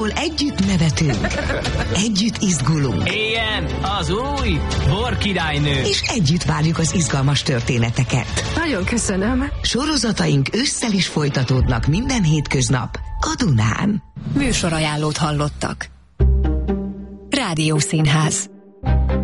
Együtt nevetünk, együtt izgulunk. Éljen az új borkirálynő. És együtt várjuk az izgalmas történeteket. Nagyon köszönöm. Sorozataink ősszel is folytatódnak minden hétköznap a Dunán. Műsorajánlót hallottak. Rádiószínház.